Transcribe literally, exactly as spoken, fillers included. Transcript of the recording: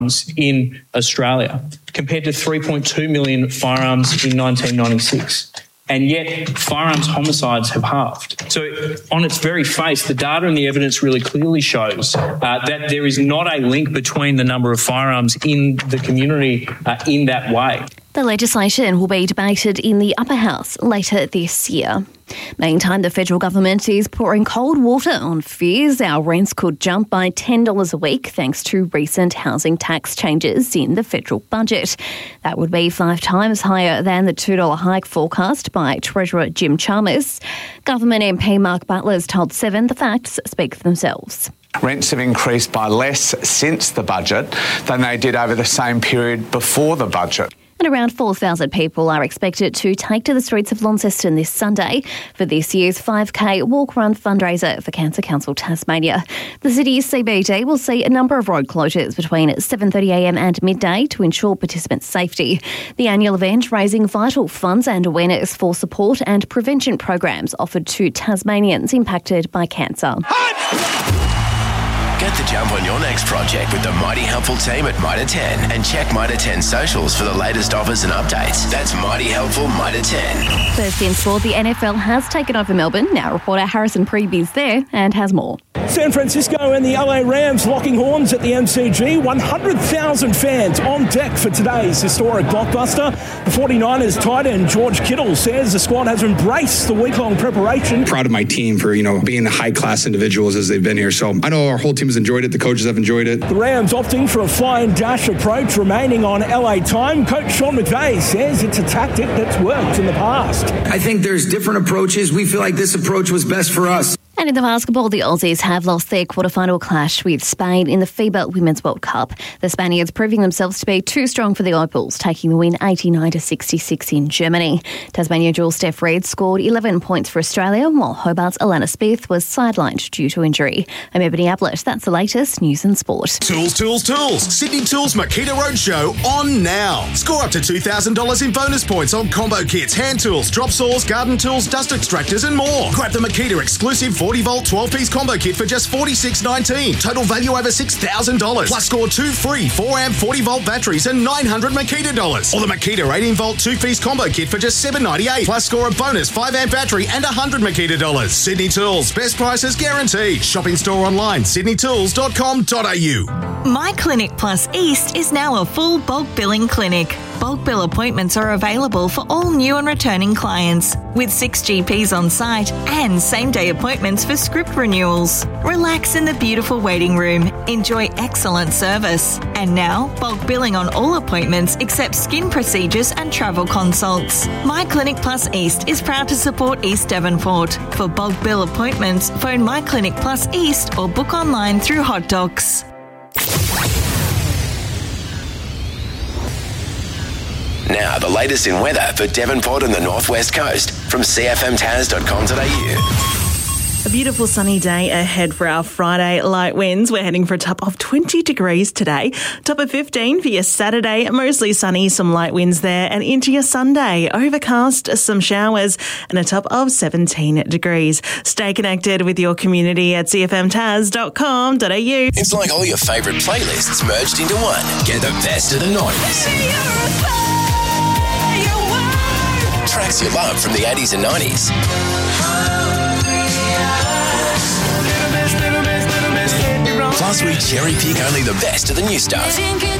in Australia, compared to three point two million firearms in nineteen ninety-six. And yet firearms homicides have halved. So on its very face, the data and the evidence really clearly shows uh, that there is not a link between the number of firearms in the community uh, in that way. The legislation will be debated in the Upper House later this year. Meantime, the federal government is pouring cold water on fears our rents could jump by ten dollars a week thanks to recent housing tax changes in the federal budget. That would be five times higher than the two dollars hike forecast by Treasurer Jim Chalmers. Government M P Mark Butler's told Seven the facts speak for themselves. Rents have increased by less since the budget than they did over the same period before the budget. And around four thousand people are expected to take to the streets of Launceston this Sunday for this year's five K walk-run fundraiser for Cancer Council Tasmania. The city's C B D will see a number of road closures between seven thirty a m and midday to ensure participants' safety. The annual event raising vital funds and awareness for support and prevention programs offered to Tasmanians impacted by cancer. Get the jump on your next project with the Mighty Helpful team at Mitre ten and check Mitre ten socials for the latest offers and updates. That's Mighty Helpful Mitre ten. First in sport, the N F L has taken over Melbourne. Now reporter Harrison Preeby is there and has more. San Francisco and the L A Rams locking horns at the M C G. one hundred thousand fans on deck for today's historic blockbuster. The forty-niners tight end George Kittle says the squad has embraced the week-long preparation. Proud of my team for, you know, being the high-class individuals as they've been here. So I know our whole team has enjoyed it. The coaches have enjoyed it. The Rams opting for a fly and dash approach, remaining on L A time. Coach Sean McVay says it's a tactic that's worked in the past. I think there's different approaches. We feel like this approach was best for us. And in the basketball, the Aussies have lost their quarterfinal clash with Spain in the FIBA Women's World Cup. The Spaniards proving themselves to be too strong for the Opals, taking the win eighty-nine to sixty-six in Germany. Tasmania dual Steph Reid scored eleven points for Australia, while Hobart's Alana Smith was sidelined due to injury. I'm Ebony Ablett. That's the latest news and sport. Tools, tools, tools. Sydney Tools Makita Roadshow on now. Score up to two thousand dollars in bonus points on combo kits, hand tools, drop saws, garden tools, dust extractors and more. Grab the Makita exclusive forty volt twelve piece combo kit for just forty-six nineteen. Total value over six thousand dollars. Plus score two free four amp forty volt batteries and nine hundred Makita dollars. Or the Makita eighteen volt two piece combo kit for just seven ninety-eight. Plus score a bonus five amp battery and one hundred Makita dollars. Sydney Tools. Best prices guaranteed. Shopping store online sydney tools dot com dot a u. My Clinic Plus East is now a full bulk billing clinic. Bulk bill appointments are available for all new and returning clients, with six G Ps on site and same-day appointments for script renewals. Relax in the beautiful waiting room. Enjoy excellent service. And now, bulk billing on all appointments except skin procedures and travel consults. My Clinic Plus East is proud to support East Devonport. For bulk bill appointments, phone My Clinic Plus East or book online through Hot Docs. Now, the latest in weather for Devonport and the Northwest Coast from c f m tas dot com dot a u. A beautiful sunny day ahead for our Friday light winds. We're heading for a top of twenty degrees today. Top of fifteen for your Saturday. Mostly sunny, some light winds there. And into your Sunday, overcast, some showers and a top of seventeen degrees. Stay connected with your community at c f m tas dot com dot a u. It's like all your favourite playlists merged into one. Get the best of the noise. Tracks you love from the eighties and nineties. Plus, we cherry pick only the best of the new stuff.